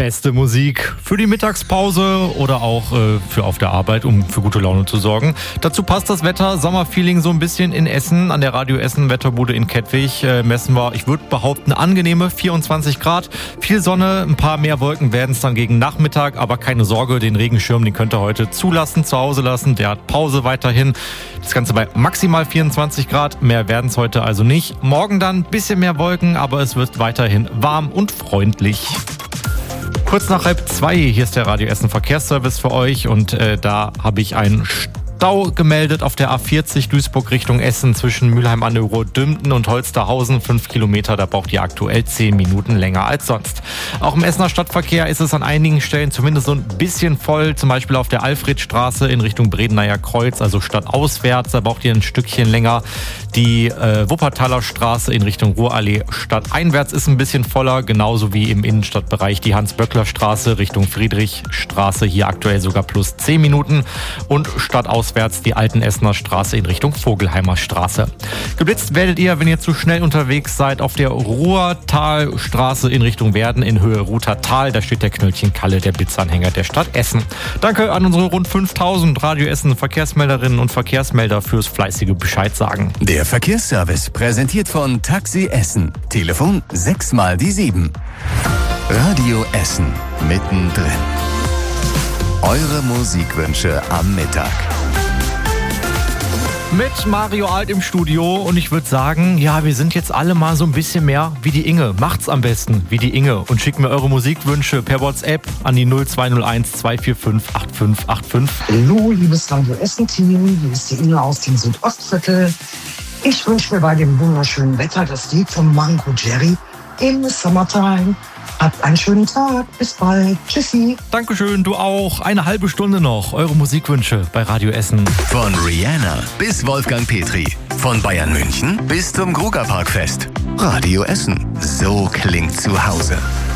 beste Musik für die Mittagspause oder auch für auf der Arbeit, um für gute Laune zu sorgen. Dazu passt das Wetter, Sommerfeeling so ein bisschen in Essen. An der Radio Essen Wetterbude in Kettwig messen wir, ich würde behaupten, angenehme 24 Grad. Viel Sonne, ein paar mehr Wolken werden es dann gegen Nachmittag, aber keine Sorge, den Regenschirm, den könnt ihr heute zulassen, zu Hause lassen. Der hat Pause weiterhin. Das Ganze bei maximal 24 Grad, mehr werden es heute also nicht. Morgen dann ein bisschen mehr Wolken, aber es wird weiterhin warm und freundlich. Kurz nach 1:30, hier ist der Radio Essen Verkehrsservice für euch und da habe ich einen Stau gemeldet auf der A40 Duisburg Richtung Essen zwischen Mülheim an der Ruhr, Dümten und Holsterhausen. 5 Kilometer, da braucht ihr aktuell 10 Minuten länger als sonst. Auch im Essener Stadtverkehr ist es an einigen Stellen zumindest so ein bisschen voll, zum Beispiel auf der Alfredstraße in Richtung Bredeneyer Kreuz, also stadtauswärts, da braucht ihr ein Stückchen länger. Die Wuppertaler Straße in Richtung Ruhrallee stadteinwärts ist ein bisschen voller, genauso wie im Innenstadtbereich die Hans-Böckler-Straße Richtung Friedrichstraße, hier aktuell sogar plus 10 Minuten und stadtauswärts die Alten Essener Straße in Richtung Vogelheimer Straße. Geblitzt werdet ihr, wenn ihr zu schnell unterwegs seid, auf der Ruhrtalstraße in Richtung Werden in Höhe Ruthertal. Da steht der Knöllchen Kalle, der Blitzanhänger der Stadt Essen. Danke an unsere rund 5000 Radio Essen Verkehrsmelderinnen und Verkehrsmelder fürs fleißige Bescheid sagen. Der Verkehrsservice präsentiert von Taxi Essen. Telefon 6x7. Radio Essen mittendrin. Eure Musikwünsche am Mittag. Mit Mario Alt im Studio und ich würde sagen, ja, wir sind jetzt alle mal so ein bisschen mehr wie die Inge. Macht's am besten wie die Inge und schickt mir eure Musikwünsche per WhatsApp an die 0201 245 8585. Hallo, liebes Radio Essen-Team, hier ist die Inge aus dem Südostviertel. Ich wünsche mir bei dem wunderschönen Wetter das Lied von Mango Jerry in the Summertime. Habt einen schönen Tag, bis bald, tschüssi. Dankeschön, du auch. Eine halbe Stunde noch. Eure Musikwünsche bei Radio Essen. Von Rihanna bis Wolfgang Petri. Von Bayern München bis zum Grugerparkfest. Radio Essen. So klingt zu Hause.